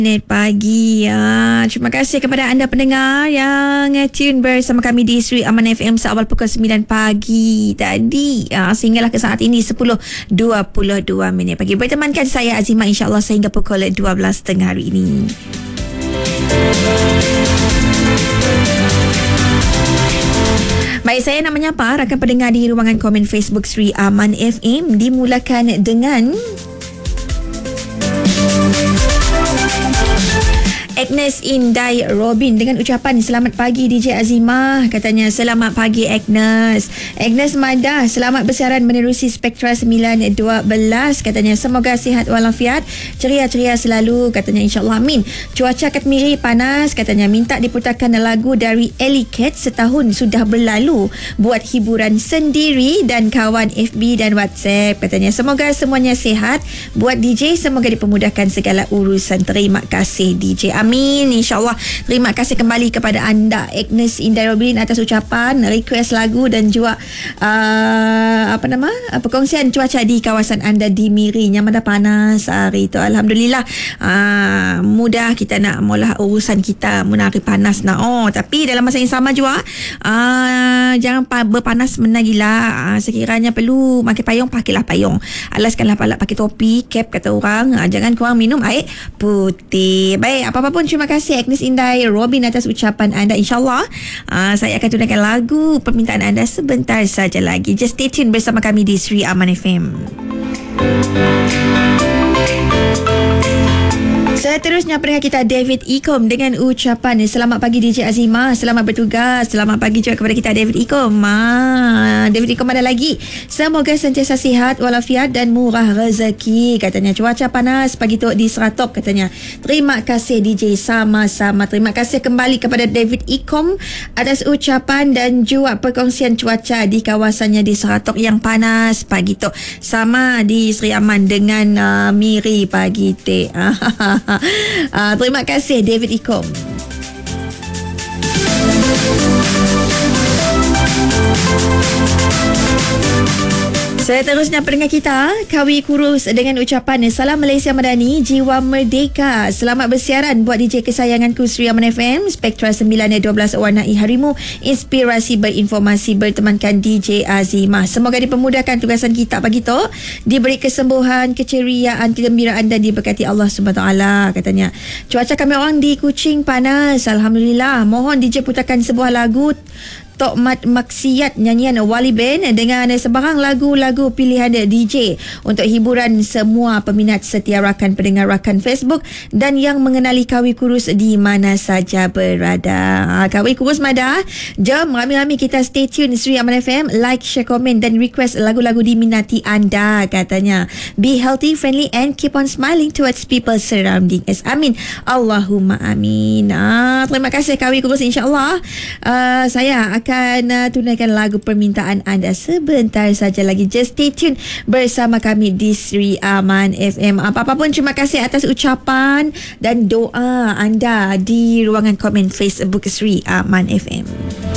Net pagi. Terima kasih kepada anda pendengar yang tune bersama kami di Sri Aman FM seawal pukul 9 pagi tadi sehinggalah ke saat ini 10.22 pagi. Bertemankan saya Azimah insyaAllah sehingga pukul 12.30 hari ini. Baik, saya nak menyapa rakan pendengar di ruangan komen Facebook Sri Aman FM. Dimulakan dengan Agnes Indai Robin dengan ucapan selamat pagi DJ Azimah. Katanya selamat pagi Agnes. Agnes Madah, selamat bersiaran menerusi Spektra 912. Katanya semoga sihat walafiat, ceria-ceria selalu. Katanya insyaAllah amin. Cuaca Katmiri panas. Katanya minta diputarkan lagu dari Ellie Cat setahun sudah berlalu buat hiburan sendiri dan kawan FB dan WhatsApp. Katanya semoga semuanya sihat. Buat DJ semoga dipermudahkan segala urusan. Terima kasih DJ. Amin, insyaAllah. Terima kasih kembali kepada anda Agnes Indai Robin atas ucapan, request lagu dan juga perkongsian cuaca di kawasan anda di Miri. Nyaman dah panas hari tu, Alhamdulillah. Mudah kita nak mula urusan kita menari panas nak. Tapi dalam masa yang sama juga jangan berpanas menagila. Sekiranya perlu pakai payung, pakailah payung. Alaskanlah pala pakai topi, cap kata orang. Jangan kurang minum air putih. Baik, apa-apa pun terima kasih Agnes Indai Robin atas ucapan anda. InsyaAllah saya akan tunaikan lagu permintaan anda sebentar saja lagi. Just stay tune bersama kami di Sri Aman FM. Seterusnya pendengar kita David Ikom dengan ucapan selamat pagi DJ Azimah, selamat bertugas. Selamat pagi juga kepada kita David Ikom. David Ikom ada lagi, semoga sentiasa sihat walafiat dan murah rezeki. Katanya cuaca panas pagi tu di Seratok. Katanya terima kasih DJ, sama-sama. Terima kasih kembali kepada David Ikom atas ucapan dan juga perkongsian cuaca di kawasannya di Seratok yang panas pagi tu. Sama di Sri Aman dengan Miri pagi tu. Terima kasih David Ikom. Seterusnya pendengar kita Kawi Kurus dengan ucapan salam Malaysia Madani, jiwa merdeka. Selamat bersiaran buat DJ kesayanganku Sri Aman FM Spektra 912, warnai harimu, inspirasi berinformasi, bertemankan DJ Azimah. Semoga dipermudahkan tugasan kita pagi tu, diberi kesembuhan, keceriaan, kegembiraan dan diberkati Allah SWT. Katanya cuaca kami orang di Kuching panas, Alhamdulillah. Mohon DJ putarkan sebuah lagu Tok Mat Maksiat nyanyian Wali Band dengan sebarang lagu-lagu pilihan DJ untuk hiburan semua peminat setia rakan pendengar rakan Facebook dan yang mengenali Kawi Kurus di mana saja berada. Kawi Kurus Madah, jom rami-rami kita stay tune Sri Aman FM, like, share, komen dan request lagu-lagu diminati anda. Katanya be healthy, friendly and keep on smiling towards people surrounding us. Amin, Allahumma amin. Terima kasih Kawi Kurus. InsyaAllah saya akan tunaikan lagu permintaan anda sebentar saja lagi. Just stay tune bersama kami di Sri Aman FM. Apa-apa pun terima kasih atas ucapan dan doa anda di ruangan komen Facebook Sri Aman FM.